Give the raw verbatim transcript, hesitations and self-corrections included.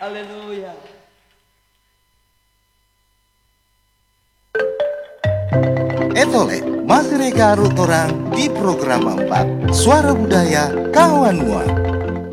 Haleluya. Etole, masih reka orang di program empat Suara Budaya Kawan Mua.